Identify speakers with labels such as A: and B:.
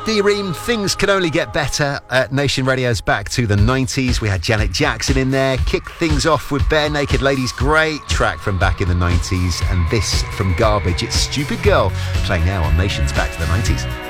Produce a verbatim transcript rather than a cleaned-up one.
A: D Ream, things can only get better at Nation Radio's Back to the nineties. We had Janet Jackson in there, kicked things off with Bare Naked Ladies, great track from back in the nineties, and this from Garbage, it's Stupid Girl, playing now on Nation's Back to the nineties.